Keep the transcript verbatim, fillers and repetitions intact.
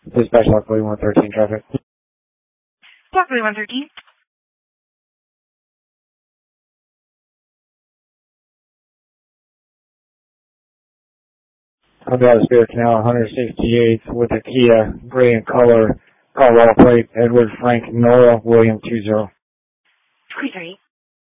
Dispatch Lockley one thirteen traffic. Lockley one thirteen. Honda Spirit Canal one sixty-eighth with a Kia, gray in color, Colorado plate, Edward Frank Nora, William two zero. twenty-three.